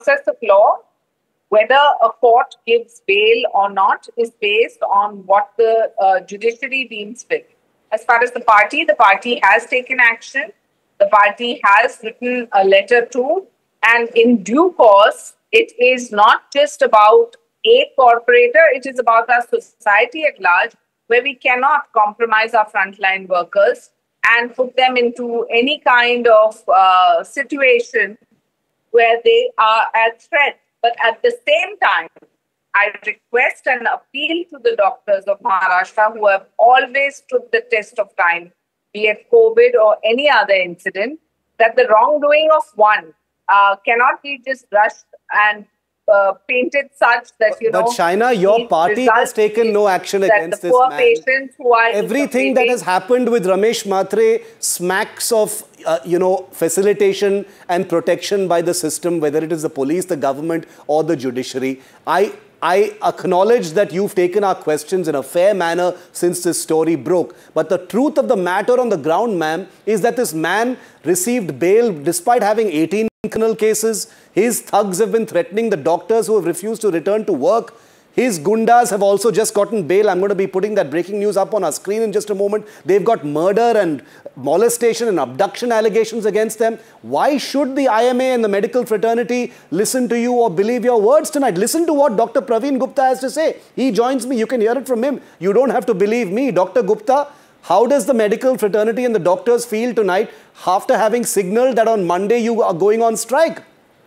process of law, whether a court gives bail or not is based on what the judiciary deems fit. As far as the party has taken action. The party has written a letter to, and in due course, it is not just about a corporator, it is about our society at large, where we cannot compromise our frontline workers and put them into any kind of situation where they are at threat. But at the same time, I request and appeal to the doctors of Maharashtra who have always stood the test of time, be it COVID or any other incident, that the wrongdoing of one cannot be just rushed and painted such that, But Shaina, your party has taken no action against this man. Patients who are everything that has happened with Ramesh Mhatre smacks of, facilitation and protection by the system, whether it is the police, the government or the judiciary. I acknowledge that you've taken our questions in a fair manner since this story broke. But the truth of the matter on the ground, ma'am, is that this man received bail despite having 18 criminal cases. His thugs have been threatening the doctors who have refused to return to work. His gundas have also just gotten bail. I'm going to be putting that breaking news up on our screen in just a moment. They've got murder and molestation and abduction allegations against them. Why should the IMA and the medical fraternity listen to you or believe your words tonight? Listen to what Dr. Praveen Gupta has to say. He joins me. You can hear it from him. You don't have to believe me. Dr. Gupta, how does the medical fraternity and the doctors feel tonight after having signaled that on Monday you are going on strike?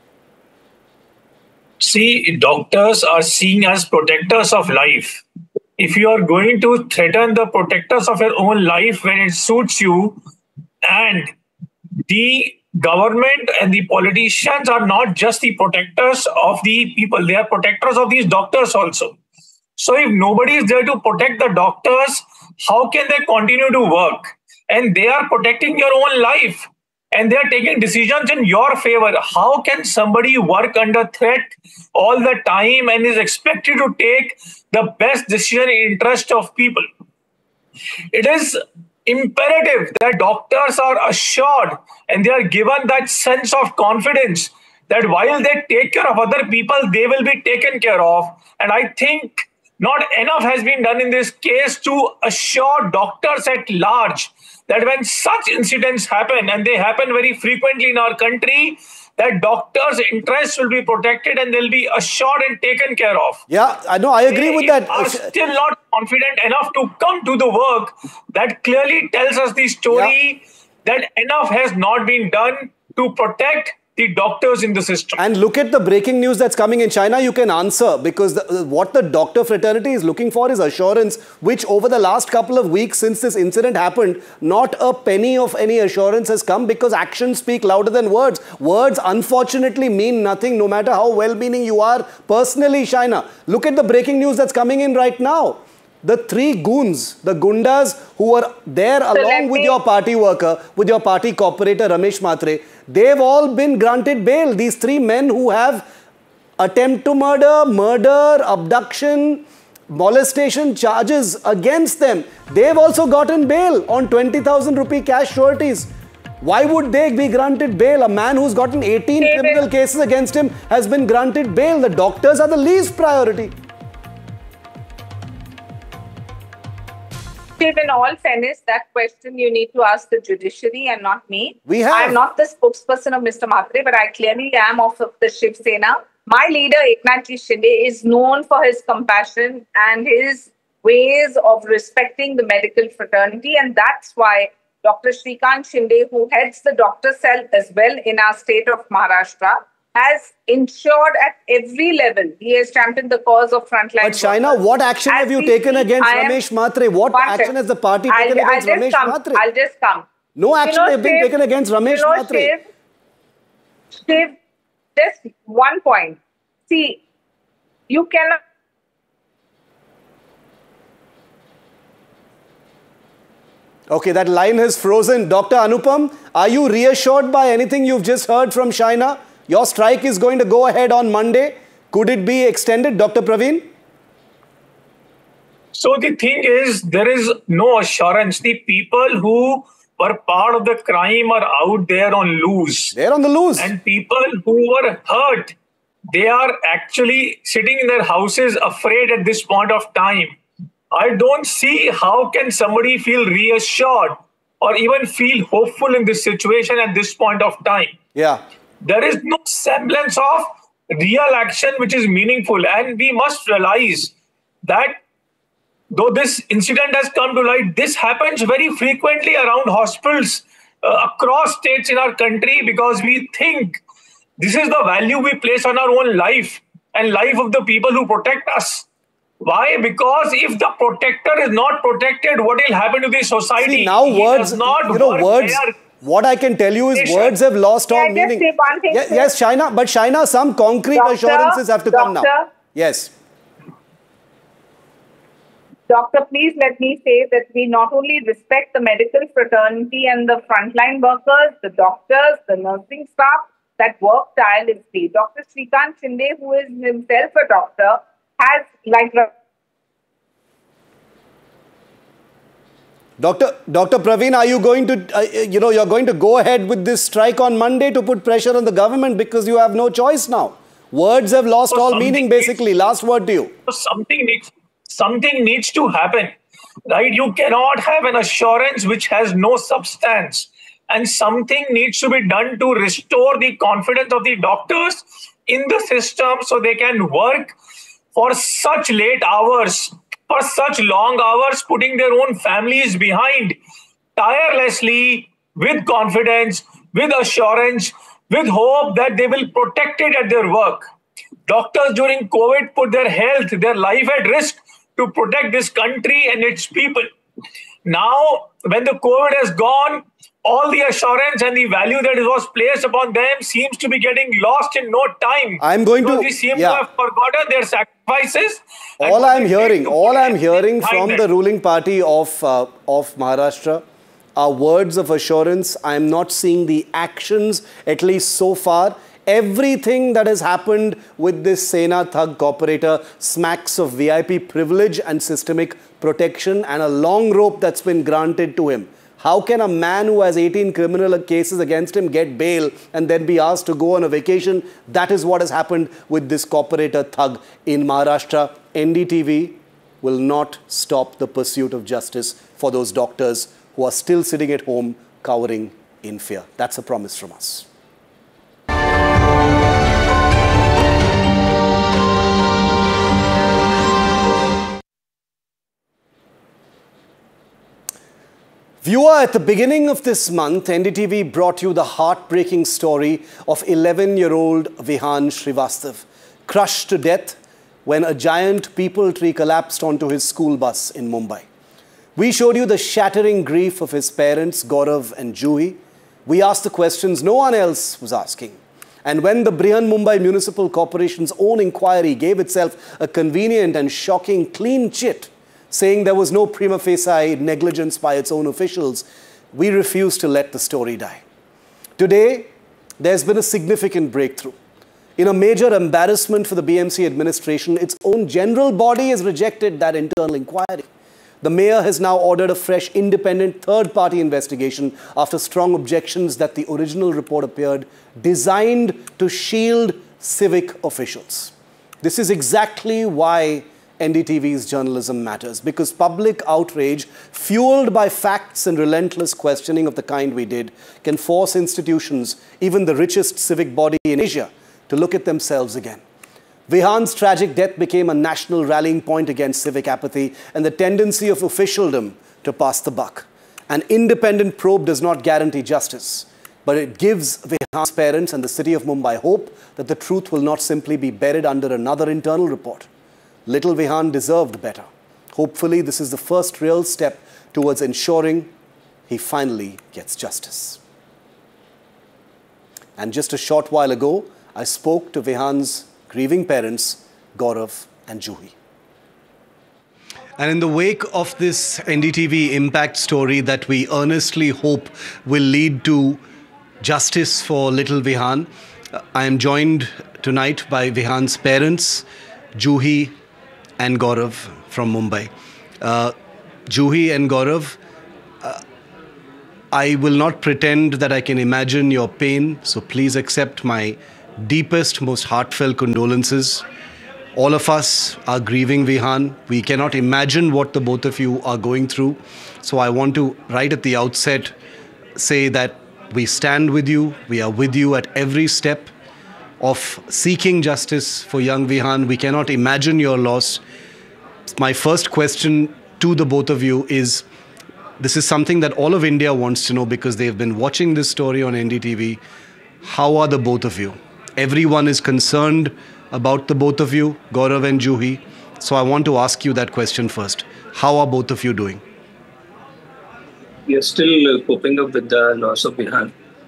See, doctors are seen as protectors of life. If you are going to threaten the protectors of your own life when it suits you, and the government and the politicians are not just the protectors of the people, they are protectors of these doctors also. So if nobody is there to protect the doctors, how can they continue to work? And they are protecting your own life. And they are taking decisions in your favor. How can somebody work under threat all the time and is expected to take the best decision in interest of people? It is imperative that doctors are assured and they are given that sense of confidence that while they take care of other people, they will be taken care of. And I think not enough has been done in this case to assure doctors at large that when such incidents happen, and they happen very frequently in our country, that doctors' interests will be protected and they'll be assured and taken care of. Yeah, I know, I agree with that. They are still not confident enough to come to the work. That clearly tells us the story that enough has not been done to protect the doctors in the system. And look at the breaking news that's coming in China. You can answer, because what the doctor fraternity is looking for is assurance, which over the last couple of weeks since this incident happened, not a penny of any assurance has come, because actions speak louder than words. Words unfortunately mean nothing, no matter how well-meaning you are personally, Shaina. Look at the breaking news that's coming in right now. The three goons, the gundas who were there along with your party worker, with your party corporator Ramesh Mhatre, they've all been granted bail. These three men who have attempt to murder, abduction, molestation charges against them, they've also gotten bail on 20,000 rupee cash sureties. Why would they be granted bail? A man who's gotten 18 criminal cases against him has been granted bail. The doctors are the least priority. In all fairness, that question you need to ask the judiciary and not me. I'm not the spokesperson of Mr. Mhatre, but I clearly am of the Shiv Sena. My leader, Eknath Shinde, is known for his compassion and his ways of respecting the medical fraternity. And that's why Dr. Shrikant Shinde, who heads the doctor cell as well in our state of Maharashtra, has ensured at every level, he has championed the cause of frontline But Shaina, what action have you taken against Ramesh Mhatre? What action has the party taken against Ramesh Mhatre? I'll just come. No action has been taken against Ramesh Mhatre. Shiv, just one point. See, you cannot... Okay, that line has frozen. Dr. Anupam, are you reassured by anything you've just heard from Shaina? Your strike is going to go ahead on Monday. Could it be extended, Dr. Praveen? So the thing is, there is no assurance. The people who were part of the crime are out there on loose. They're on the loose. And people who were hurt they are actually sitting in their houses afraid at this point of time. I don't see how can somebody feel reassured or even feel hopeful in this situation at this point of time. Yeah. There is no semblance of real action which is meaningful. And we must realize that though this incident has come to light, this happens very frequently around hospitals across states in our country, because we think this is the value we place on our own life and life of the people who protect us. Why? Because if the protector is not protected, what will happen to the society? See, now He words, does not words, what I can tell you is words have lost all meaning. Yes, Shaina, but Shaina, some concrete assurances have to come now. Yes. Doctor, please let me say that we not only respect the medical fraternity and the frontline workers, the doctors, the nursing staff that work tirelessly. Dr. Shrikant Shinde, who is himself a doctor, has Dr. Praveen, are you going to, you're going to go ahead with this strike on Monday to put pressure on the government because you have no choice now? Words have lost all meaning, basically. Last word to you. Something needs to happen, right? You cannot have an assurance which has no substance. And something needs to be done to restore the confidence of the doctors in the system so they can work for such late hours, for such long hours, putting their own families behind tirelessly, with confidence, with assurance, with hope that they will protect it at their work. Doctors during COVID put their health, their life at risk to protect this country and its people. Now, when the COVID has gone, all the assurance and the value that was placed upon them seems to be getting lost in no time. We seem to have forgotten their sacrifices. All I'm hearing from the ruling party of Maharashtra are words of assurance. I'm not seeing the actions, at least so far. Everything that has happened with this Sena Thug Corporator smacks of VIP privilege and systemic protection and a long rope that's been granted to him. How can a man who has 18 criminal cases against him get bail and then be asked to go on a vacation? That is what has happened with this corporator thug in Maharashtra. NDTV will not stop the pursuit of justice for those doctors who are still sitting at home cowering in fear. That's a promise from us. Viewer, at the beginning of this month, NDTV brought you the heartbreaking story of 11-year-old Vihan Srivastav, crushed to death when a giant people tree collapsed onto his school bus in Mumbai. We showed you the shattering grief of his parents, Gaurav and Juhi. We asked the questions no one else was asking. And when the Brihanmumbai Municipal Corporation's own inquiry gave itself a convenient and shocking clean chit, saying there was no prima facie negligence by its own officials, we refused to let the story die. Today, there's been a significant breakthrough. In a major embarrassment for the BMC administration, its own general body has rejected that internal inquiry. The mayor has now ordered a fresh, independent, third-party investigation after strong objections that the original report appeared designed to shield civic officials. This is exactly why NDTV's journalism matters, because public outrage, fueled by facts and relentless questioning of the kind we did, can force institutions, even the richest civic body in Asia, to look at themselves again. Vihan's tragic death became a national rallying point against civic apathy and the tendency of officialdom to pass the buck. An independent probe does not guarantee justice, but it gives Vihan's parents and the city of Mumbai hope that the truth will not simply be buried under another internal report. Little Vihan deserved better. Hopefully, this is the first real step towards ensuring he finally gets justice. And just a short while ago, I spoke to Vihan's grieving parents, Gaurav and Juhi. And in the wake of this NDTV impact story that we earnestly hope will lead to justice for little Vihan, I am joined tonight by Vihan's parents, Juhi and Gaurav from Mumbai. Juhi and Gaurav, I will not pretend that I can imagine your pain, so please accept my deepest, most heartfelt condolences. All of us are grieving Vihan. We cannot imagine what the both of you are going through. So I want to, right at the outset, say that we stand with you. We are with you at every step of seeking justice for young Vihan. We cannot imagine your loss. My first question to the both of you is, this is something that all of India wants to know because they've been watching this story on NDTV. How are the both of you? Everyone is concerned about the both of you, Gaurav and Juhi. So I want to ask you that question first. How are both of you doing? We are still coping up with the loss of Vihan.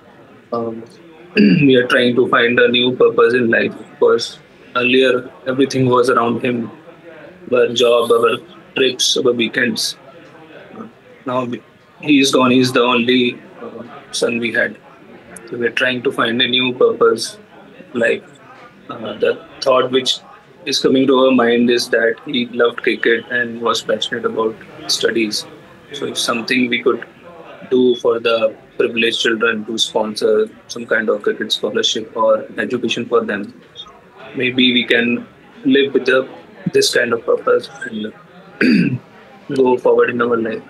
We are trying to find a new purpose in life because earlier everything was around him. Our job, our trips, our weekends. Now he is gone. He is the only son we had. So we are trying to find a new purpose. Like the thought which is coming to our mind is that he loved cricket and was passionate about studies. So if something we could do for the privileged children to sponsor some kind of cricket scholarship or education for them, maybe we can live with this kind of purpose and go forward in our life.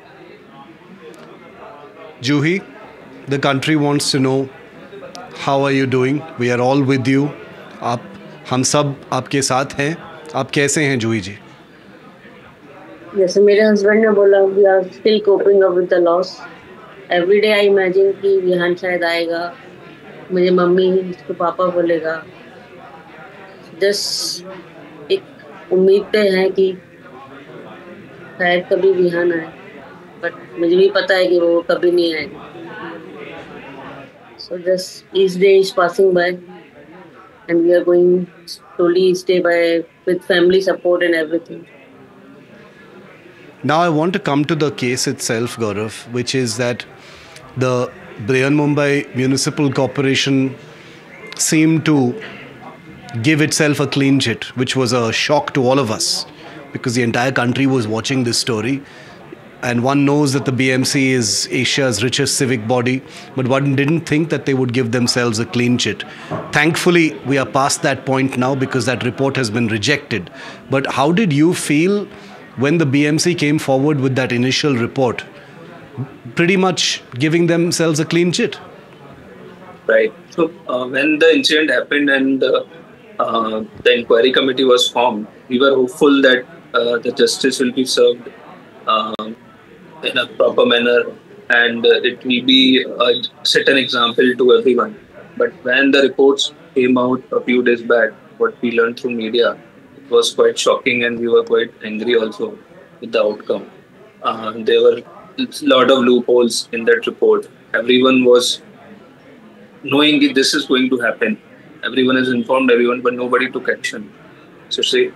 Juhi, the country wants to know, how are you doing? We are all with you. हम सब आपके साथ हैं. आप कैसे हैं जूही जी? जैसे मेरे हस्बैंड ने बोला, we are still coping up with the loss. Every day I imagine कि विहान शायद आएगा, मुझे मम्मी इसको पापा बोलेगा. Just एक उम्मीद पे है कि शायद कभी विहान आए, but मुझे भी पता है कि वो कभी नहीं आएगा. So just each day is passing by, and we are going slowly each day by with family support and everything. Now I want to come to the case itself, Gaurav, which is that the Brihanmumbai Municipal Corporation seemed to give itself a clean chit, which was a shock to all of us because the entire country was watching this story. And one knows that the BMC is Asia's richest civic body, but one didn't think that they would give themselves a clean chit. Thankfully, we are past that point now because that report has been rejected. But how did you feel when the BMC came forward with that initial report, pretty much giving themselves a clean chit? Right. So when the incident happened and the inquiry committee was formed, we were hopeful that the justice will be served in a proper manner and it will be set an example to everyone. But when the reports came out a few days back, what we learned through media, it was quite shocking and we were quite angry also with the outcome. There were a lot of loopholes in that report. Everyone was knowing that this is going to happen. Everyone has informed everyone, but nobody took action. So say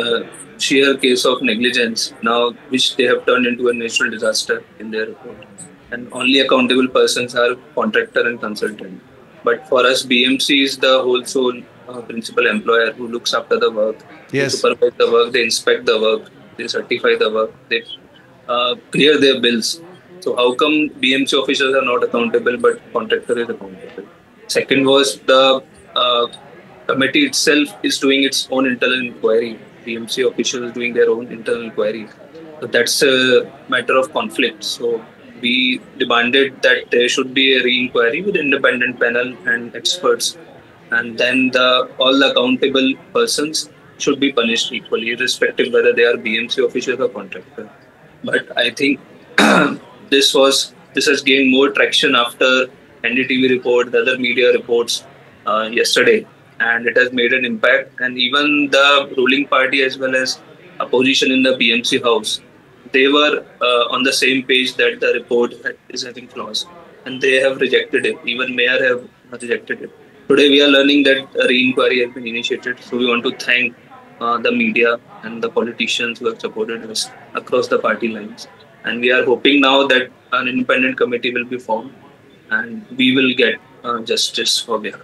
sheer case of negligence now, which they have turned into a natural disaster in their report. And only accountable persons are contractor and consultant. But for us, BMC is the whole sole principal employer who looks after the work. Yes. They supervise the work, they inspect the work, they certify the work, they clear their bills. So how come BMC officials are not accountable but contractor is accountable? Second was the committee itself is doing its own internal inquiry. BMC officials doing their own internal inquiry. So that's a matter of conflict. So we demanded that there should be a re-inquiry with independent panel and experts. And then all the accountable persons should be punished equally, irrespective whether they are BMC officials or contractor. But I think this has gained more traction after NDTV report, the other media reports yesterday. And it has made an impact. And even the ruling party as well as opposition in the BMC house, they were on the same page that the report is having flaws. And they have rejected it. Even mayor have rejected it. Today we are learning that a re-inquiry has been initiated. So we want to thank the media and the politicians who have supported us across the party lines. And we are hoping now that an independent committee will be formed and we will get justice for Bihar.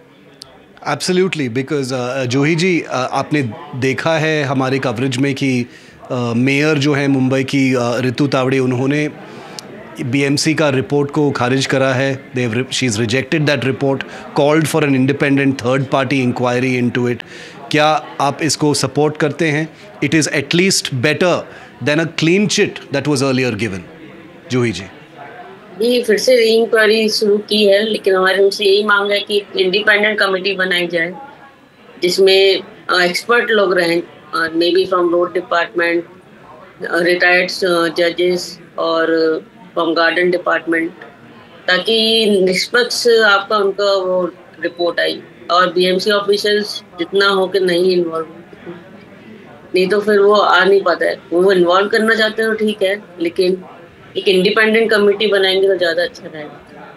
Absolutely, because जूही जी आपने देखा है हमारे coverage में कि mayor जो है मुंबई की रितु तावड़े, उन्होंने BMC का रिपोर्ट को खारिज करा है. She's rejected that report, called for an independent third party inquiry into it. क्या आप इसको सपोर्ट करते हैं? It is at least better than a clean chit that was earlier given. जूही जी. ये फिर से इंक्वायरी शुरू की है, लेकिन हमारे उनसे यही मांग है कि इंडिपेंडेंट कमेटी बनाई जाए जिसमें एक्सपर्ट लोग रहें, may be from road department, retired जजेस और फ्रॉम गार्डन डिपार्टमेंट, ताकि निष्पक्ष आपका उनका वो रिपोर्ट आई. और BMC ऑफिसर्स जितना हो कि नहीं इन्वॉल्व, नहीं तो फिर वो आ नहीं पाता है. वो इन्वॉल्व करना चाहते हैं तो ठीक है, लेकिन एक इंडिपेंडेंट कमेटी बनाएंगे तो ज़्यादा अच्छा रहेगा.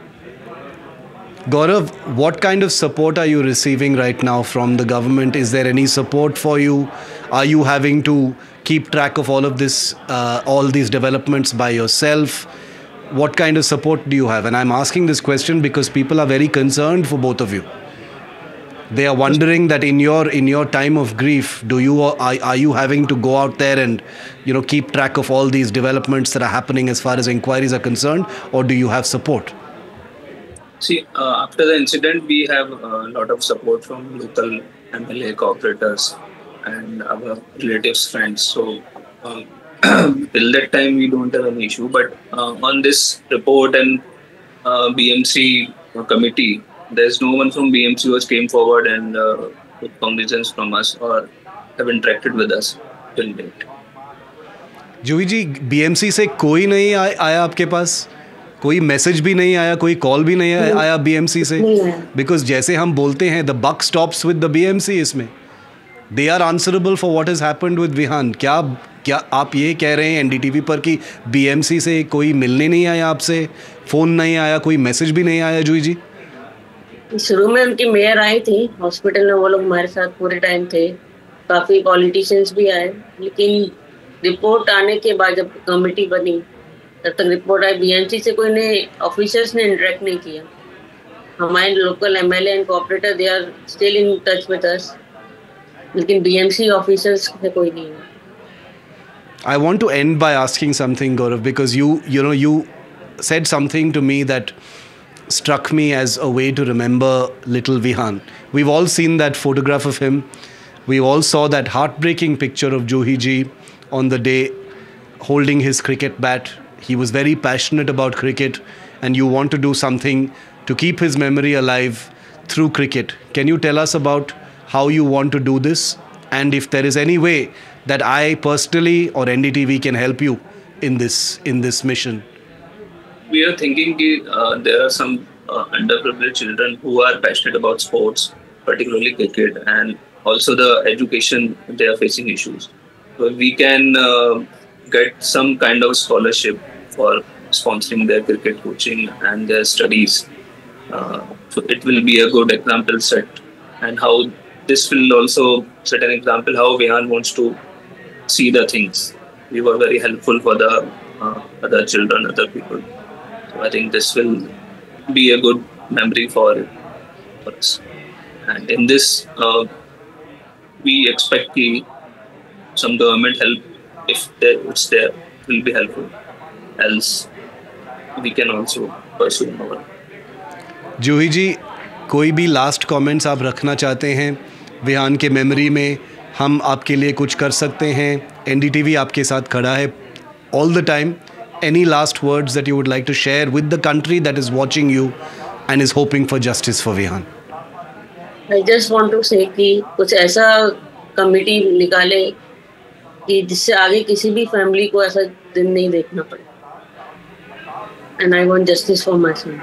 Gaurav, what kind of support are you receiving right now from the government? Is there any support for you? Are you having to keep track of all of this, all these developments by yourself? What kind of support do you have? And I'm asking this question because people are very concerned for both of you. They are wondering that in your time of grief, are you having to go out there and keep track of all these developments that are happening as far as inquiries are concerned, or do you have support? See, after the incident, we have a lot of support from local MLA cooperators and our relatives, friends. So till that time, we don't have an issue. But on this report and BMC committee, there's no one from BMC who came forward and took cognizance from us or have interacted with us till date. Juhi ji, BMC से कोई नहीं आया आपके पास? कोई message भी नहीं आया, कोई कॉल भी नहीं आया BMC से? बिकॉज जैसे हम बोलते हैं the buck stops with the BMC, इसमें they are answerable for what has happened with Vihaan. क्या आप ये कह रहे हैं NDTV पर कि BMC से कोई मिलने नहीं आया आपसे, फ़ोन नहीं आया, कोई मैसेज भी नहीं आया? जूही जी, शुरू में उनकी मेयर आई थी हॉस्पिटल में, वो लोग हमारे साथ पूरे टाइम थे, काफ़ी पॉलिटिशियंस भी आए, लेकिन रिपोर्ट आने के बाद जब कमेटी बनी तब तक रिपोर्ट आई, BMC से कोई ने ऑफिसर्स ने इंटरेक्ट नहीं किया. हमारे local MLA and cooperator they are still in touch with us, लेकिन BMC ऑफिसर्स से कोई नहीं है. I want to end by asking something, Gaurav, because you said something to me that struck me as a way to remember little Vihan. We've all seen that photograph of him. We all saw that heartbreaking picture of Joohi ji on the day holding his cricket bat. He was very passionate about cricket, and you want to do something to keep his memory alive through cricket. Can you tell us about how you want to do this, and if there is any way that I personally or NDTV can help you in this mission? We are thinking there are some underprivileged children who are passionate about sports, particularly cricket, and also the education, they are facing issues. So we can get some kind of scholarship for sponsoring their cricket coaching and their studies. So it will be a good example set, and how this will also set an example how Vihan wants to see the things. We were very helpful for the other children, other people. So I think this will be a good memory for us. And in this, we expect some government help, if it's there, will be helpful. Else, we can also pursue more. जूही जी, कोई भी last comments आप रखना चाहते हैं विहान के memory में? हम आपके लिए कुछ कर सकते हैं. NDTV आपके साथ खड़ा है all the time. Any last words that you would like to share with the country that is watching you and is hoping for justice for Vihan? I just want to say कि कुछ ऐसा committee निकाले कि जिससे आगे किसी भी family को ऐसा दिन नहीं देखना पड़े. And I want justice for my son.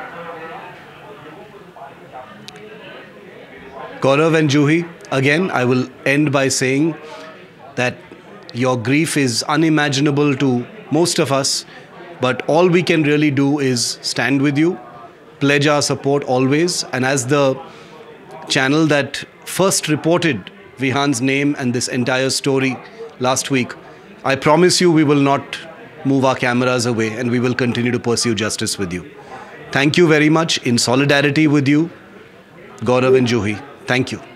Gaurav and Joohi, again, I will end by saying that your grief is unimaginable to most of us, but all we can really do is stand with you, pledge our support always, and as the channel that first reported Vihan's name and this entire story last week, I promise you we will not move our cameras away and we will continue to pursue justice with you. Thank you very much. In solidarity with you, Gaurav and Joohi. Thank you.